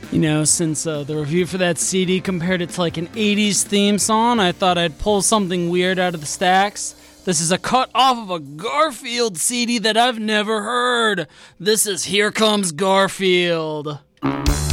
You know, since the review for that CD compared it to like an 80s theme song, I thought I'd pull something weird out of the stacks. This is a cut off of a Garfield CD that I've never heard. This is Here Comes Garfield.